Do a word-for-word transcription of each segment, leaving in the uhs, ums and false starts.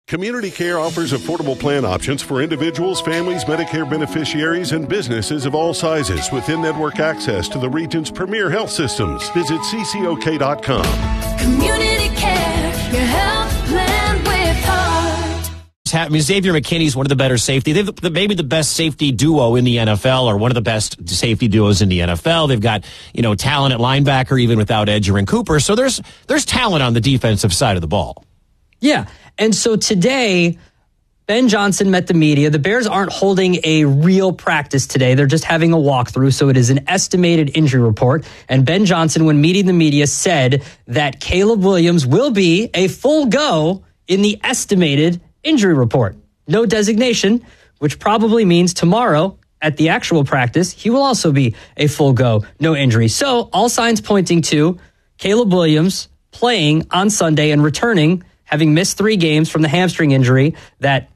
Community Care offers affordable plan options for individuals, families, Medicare beneficiaries, and businesses of all sizes with in-network access to the region's premier health systems. Visit C C O K dot com. Community Care, your health plan with heart. I mean, Xavier McKinney's one of the better safety. They've the, maybe the best safety duo in the N F L, or one of the best safety duos in the N F L. They've got, you know, talent at linebacker, even without Edger and Cooper. So there's there's talent on the defensive side of the ball. Yeah. And so today, Ben Johnson met the media. The Bears aren't holding a real practice today. They're just having a walkthrough. So it is an estimated injury report. And Ben Johnson, when meeting the media, said that Caleb Williams will be a full go in the estimated injury report. No designation, which probably means tomorrow at the actual practice, he will also be a full go, no injury. So all signs pointing to Caleb Williams playing on Sunday and returning, having missed three games from the hamstring injury that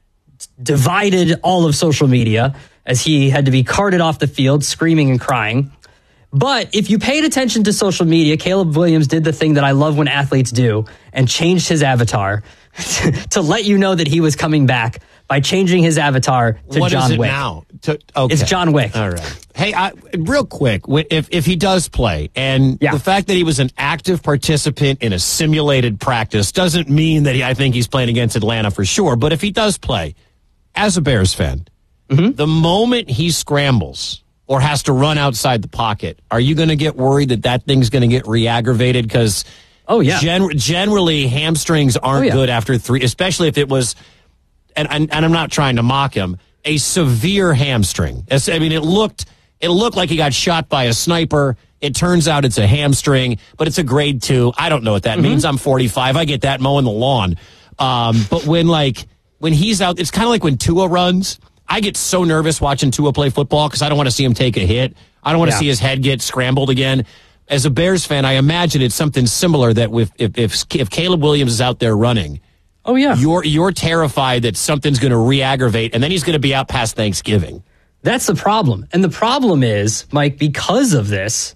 divided all of social media as he had to be carted off the field screaming and crying. But if you paid attention to social media, Caleb Williams did the thing that I love when athletes do and changed his avatar to let you know that he was coming back by changing his avatar to what John is it Wick. Now? To, okay. It's John Wick. All right. Hey, I, real quick, if if he does play, and yeah. the fact that he was an active participant in a simulated practice doesn't mean that he, I think he's playing against Atlanta for sure. But if he does play, as a Bears fan, mm-hmm. the moment he scrambles or has to run outside the pocket, are you going to get worried that that thing's going to get re-aggravated? Because oh yeah, gen- generally hamstrings aren't oh, yeah. good after three, especially if it was. And, and and I'm not trying to mock him, a severe hamstring. I mean, it looked it looked like he got shot by a sniper. It turns out it's a hamstring, but it's a grade two. I don't know what that mm-hmm. means. I'm forty-five. I get that mowing the lawn. Um, but when like when he's out, it's kind of like when Tua runs. I get so nervous watching Tua play football because I don't want to see him take a hit. I don't want to yeah. see his head get scrambled again. As a Bears fan, I imagine it's something similar that with if if, if Caleb Williams is out there running. Oh, yeah. You're you're terrified that something's going to re-aggravate, and then he's going to be out past Thanksgiving. That's the problem. And the problem is, Mike, because of this,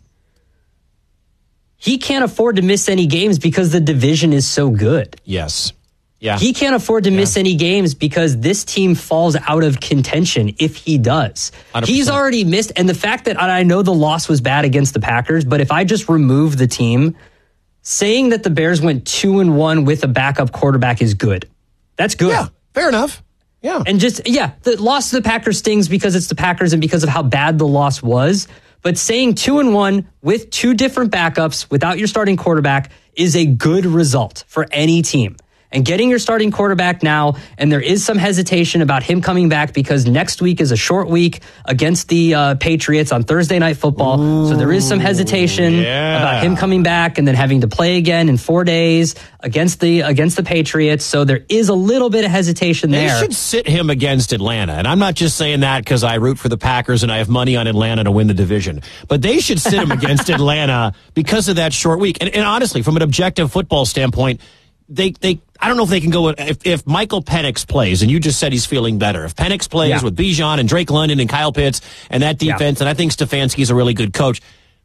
he can't afford to miss any games because the division is so good. Yes. Yeah. He can't afford to yeah. miss any games because this team falls out of contention if he does. one hundred percent. He's already missed, and the fact that, and I know the loss was bad against the Packers, but if I just remove the team, saying that the Bears went two and one with a backup quarterback is good. That's good. Yeah, fair enough. Yeah. And just, yeah, the loss to the Packers stings because it's the Packers and because of how bad the loss was. But saying two and one with two different backups without your starting quarterback is a good result for any team. And getting your starting quarterback now, and there is some hesitation about him coming back because next week is a short week against the uh, Patriots on Thursday Night Football. Ooh, so there is some hesitation yeah. about him coming back and then having to play again in four days against the against the Patriots. So there is a little bit of hesitation they there. They should sit him against Atlanta. And I'm not just saying that because I root for the Packers and I have money on Atlanta to win the division. But they should sit him against Atlanta because of that short week. And, and honestly, from an objective football standpoint, They, they, I don't know if they can go, if, if Michael Penix plays, and you just said he's feeling better, if Penix plays yeah. with Bijan and Drake London and Kyle Pitts and that defense, yeah. and I think Stefanski's a really good coach,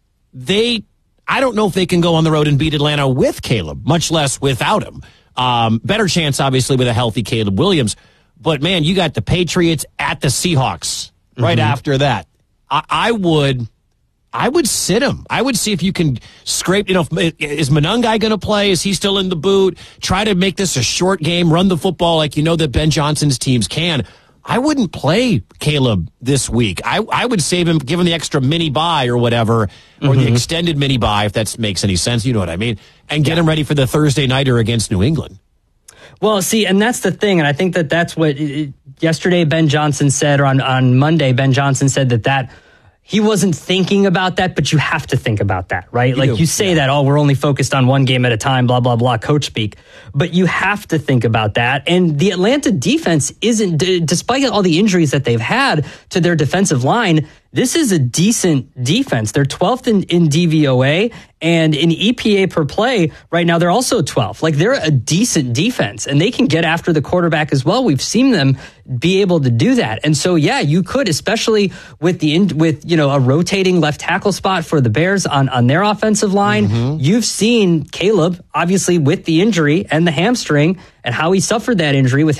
they, I don't know if they can go on the road and beat Atlanta with Caleb, much less without him. Um, better chance, obviously, with a healthy Caleb Williams. But, man, you got the Patriots at the Seahawks right mm-hmm. after that. I, I would... I would sit him. I would see if you can scrape, you know, is Monangai going to play? Is he still in the boot? Try to make this a short game, run the football like you know that Ben Johnson's teams can. I wouldn't play Caleb this week. I, I would save him, give him the extra mini bye or whatever, or mm-hmm. the extended mini bye, if that makes any sense. You know what I mean? And get yeah. him ready for the Thursday nighter against New England. Well, see, and that's the thing, and I think that that's what it, yesterday Ben Johnson said, or on, on Monday Ben Johnson said that that he wasn't thinking about that, but you have to think about that, right? You like do. you say yeah. that, oh, we're only focused on one game at a time, blah, blah, blah, coach speak. But you have to think about that. And the Atlanta defense isn't, d- despite all the injuries that they've had to their defensive line, this is a decent defense. They're twelfth in, in D V O A, and in E P A per play right now, they're also twelfth. Like, they're a decent defense, and they can get after the quarterback as well. We've seen them be able to do that. And so, yeah, you could, especially with the in, with you know a rotating left tackle spot for the Bears on, on their offensive line. Mm-hmm. You've seen Caleb, obviously, with the injury and the hamstring and how he suffered that injury with